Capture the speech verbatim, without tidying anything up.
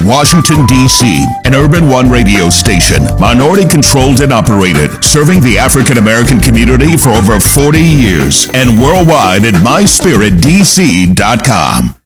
Washington, D C, an Urban One radio station, minority controlled and operated, serving the African American community for over forty years, and worldwide at my spirit d c dot com.